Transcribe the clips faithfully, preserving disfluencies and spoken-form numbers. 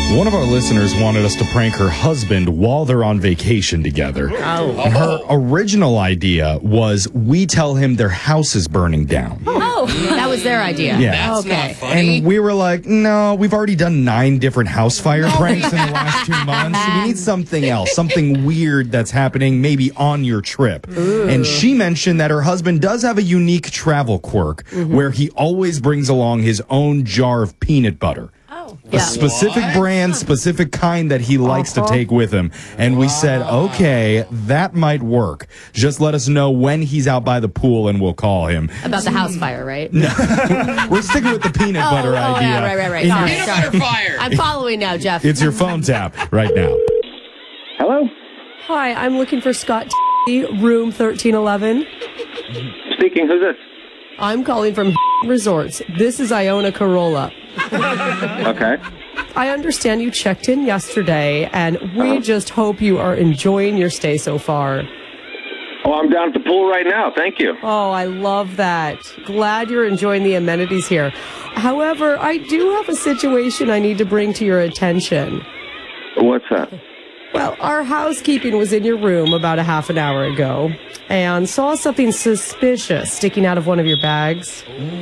One of our listeners wanted us to prank her husband while they're on vacation together. Oh. And her original idea was we tell him their house is burning down. Oh, that was their idea. Yeah. That's Okay. not funny. And we were like, no, we've already done nine different house fire pranks in the last two months. We need something else, something weird that's happening maybe on your trip. Ooh. And she mentioned that her husband does have a unique travel quirk Mm-hmm. where he always brings along his own jar of peanut butter. Oh. A Yeah. specific What? brand, specific kind that he likes Uh-huh. to take with him. And we said, okay, that might work. Just let us know when he's out by the pool and we'll call him. About the house fire, right? We're sticking with the peanut Oh, butter oh, idea. yeah, right, right, right. In Sorry, your- Peanut sorry. butter fire. I'm following now, Jeff. It's your phone tap right now. Hello? Hi, I'm looking for Scott T, room thirteen eleven. Speaking, who's this? I'm calling from Resorts. This is Iona Corolla. Okay. I understand you checked in yesterday, and we just hope you are enjoying your stay so far. Oh, I'm down at the pool right now. Thank you. Oh, I love that. Glad you're enjoying the amenities here. However, I do have a situation I need to bring to your attention. What's that? Well, our housekeeping was in your room about a half an hour ago and saw something suspicious sticking out of one of your bags.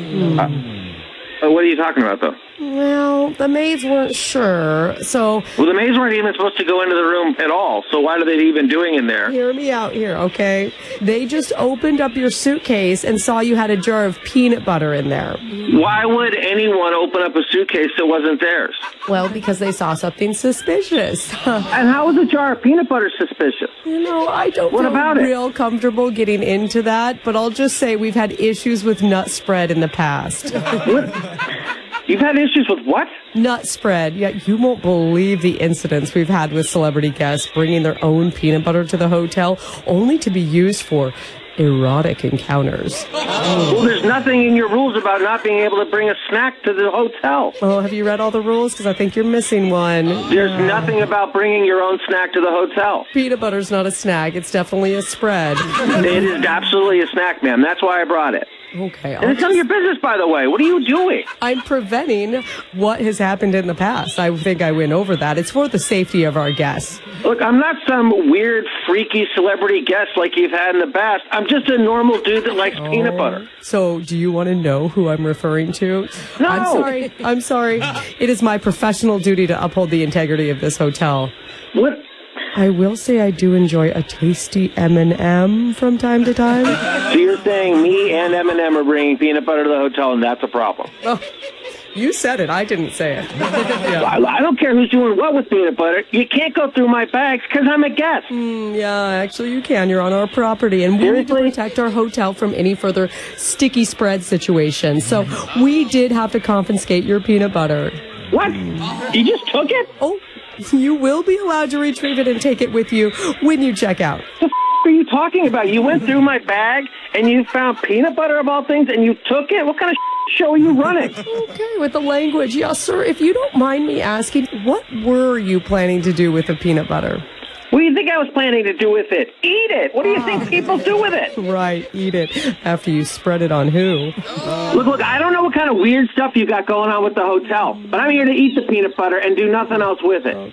Uh, what are you talking about, though? Well, the maids weren't sure, so Well, the maids weren't even supposed to go into the room at all, so why are they even doing in there? hear me out here, okay? They just opened up your suitcase and saw you had a jar of peanut butter in there. Why would anyone open up a suitcase that wasn't theirs? Well, because they saw something suspicious. And how is a jar of peanut butter suspicious? You know, I don't What feel about it? real comfortable getting into that, but I'll just say we've had issues with nut spread in the past. What? You've had issues with what? Nut spread. Yeah, you won't believe the incidents we've had with celebrity guests bringing their own peanut butter to the hotel, only to be used for erotic encounters. Well, there's nothing in your rules about not being able to bring a snack to the hotel. Oh, have you read all the rules? Because I think you're missing one. There's nothing about bringing your own snack to the hotel. Peanut butter's not a snack. It's definitely a spread. It is absolutely a snack, ma'am. That's why I brought it. Okay. And I'll it's none of your business, by the way. What are you doing? I'm preventing what has happened in the past. I think I went over that. It's for the safety of our guests. Look, I'm not some weird, freaky celebrity guest like you've had in the past. I'm just a normal dude that likes peanut butter. So, do you want to know who I'm referring to? No. I'm sorry. I'm sorry. It is my professional duty to uphold the integrity of this hotel. What? I will say I do enjoy a tasty M and M from time to time. So you're saying me and Eminem are bringing peanut butter to the hotel, and that's a problem? Oh, you said it. I didn't say it. Yeah. I, I don't care who's doing what with peanut butter. You can't go through my bags because I'm a guest. Yeah, actually you can. You're on our property, and we need to Seriously? protect our hotel from any further sticky spread situations. So we did have to confiscate your peanut butter. What? You just took it? Oh, you will be allowed to retrieve it and take it with you when you check out. What the f- are you talking about? You went through my bag and you found peanut butter of all things and you took it? What kind of show are you running? Okay, with the language. Yes, sir. If you don't mind me asking, what were you planning to do with the peanut butter? What do you think I was planning to do with it? Eat it. What do you think people do with it? Right, eat it after you spread it on who? Look, look, I don't know what kind of weird stuff you got going on with the hotel, but I'm here to eat the peanut butter and do nothing else with it.